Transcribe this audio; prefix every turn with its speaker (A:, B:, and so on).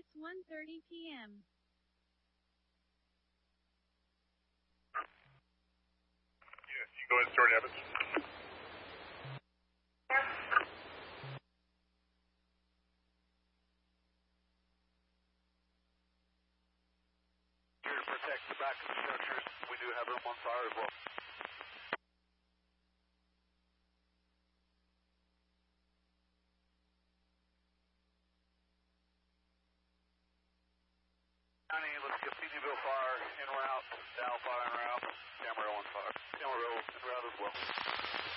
A: It's 1:30 p.m.
B: Yes, you go ahead and start Evans.
C: Here to protect the back of the structures. We do have room on fire as well. Let's get Phoenixville fire en route, Dow fire en route, Camarillo on fire. Camarillo en route as well.